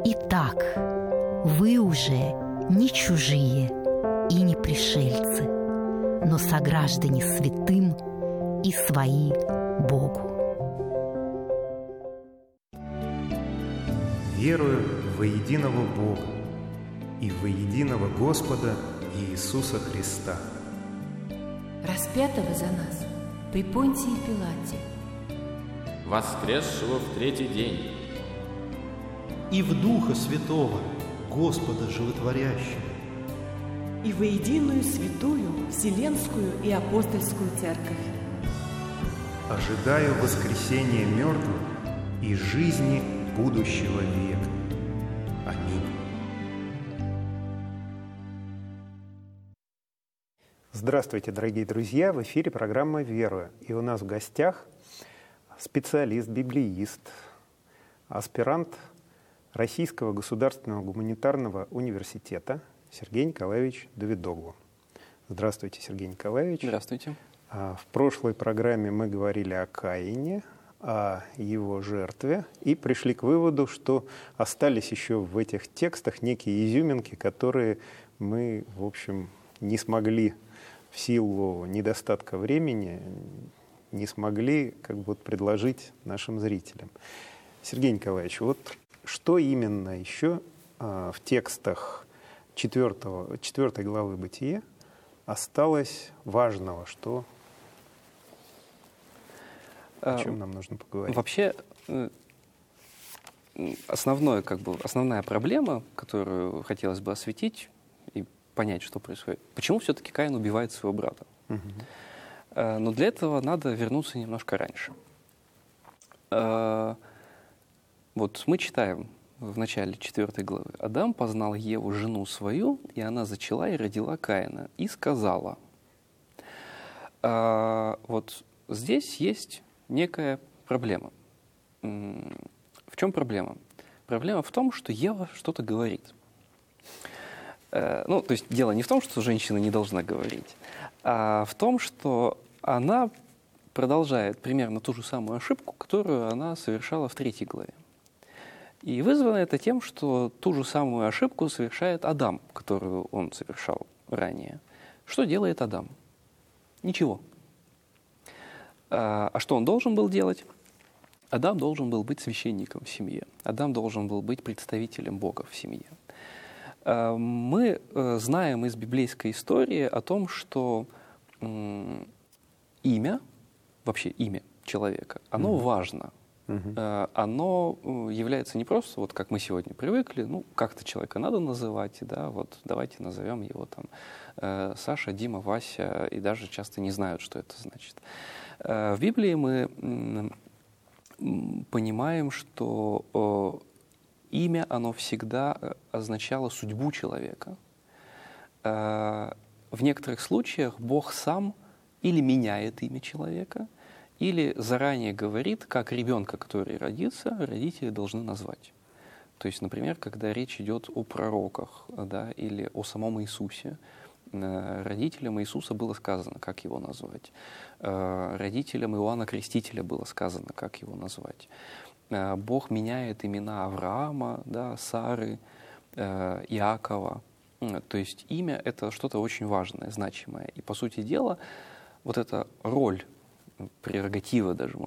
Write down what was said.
Итак, вы уже не чужие и не пришельцы, но сограждане святым и свои Богу. Верую во единого Бога и во единого Господа Иисуса Христа, распятого за нас при Понтии Пилате, воскресшего в третий день, и в Духа Святого, Господа Животворящего, и во единую святую Вселенскую и Апостольскую Церковь. ожидаю воскресения мертвых и жизни будущего века. Аминь. Здравствуйте, дорогие друзья! В эфире программа «Верую». И у нас в гостях специалист, библеист, аспирант Российского государственного гуманитарного университета Сергей Николаевич Давидоглу. Здравствуйте, Сергей Николаевич. Здравствуйте. В прошлой программе мы говорили о Каине, о его жертве, и пришли к выводу, что остались еще в этих текстах некие изюминки, которые мы, в общем, не смогли в силу недостатка времени, не смогли предложить нашим зрителям. Сергей Николаевич, вот что именно еще в текстах 4 главы Бытия осталось важного, о чем нам нужно поговорить? Вообще, основная проблема, которую хотелось бы осветить и понять, что происходит, почему все-таки Каин убивает своего брата. Но для этого надо вернуться немножко раньше. Вот мы читаем в начале 4 главы. «Адам познал Еву, жену свою, и она зачала и родила Каина, и сказала». Вот здесь есть некая проблема. В чем проблема? Проблема в том, что Ева что-то говорит. То есть дело не в том, что женщина не должна говорить, а в том, что она продолжает примерно ту же самую ошибку, которую она совершала в 3 главе. И вызвано это тем, что ту же самую ошибку совершает Адам, которую он совершал ранее. Что делает Адам? Ничего. А что он должен был делать? Адам должен был быть священником в семье. Адам должен был быть представителем Бога в семье. Мы знаем из библейской истории о том, что имя, вообще имя человека, оно важно. Оно является не просто, вот как мы сегодня привыкли, как-то человека надо называть, да, вот давайте назовем его там Саша, Дима, Вася, и даже часто не знают, что это значит. В Библии мы понимаем, что имя, оно всегда означало судьбу человека. В некоторых случаях Бог сам или меняет имя человека, или заранее говорит, как ребенка, который родится, родители должны назвать. То есть, например, когда речь идет о пророках, да, или о самом Иисусе, родителям Иисуса было сказано, как его назвать. Родителям Иоанна Крестителя было сказано, как его назвать. Бог меняет имена Авраама, да, Сары, Иакова. То есть имя — это что-то очень важное, значимое. И, по сути дела, вот эта роль, прерогатива даже,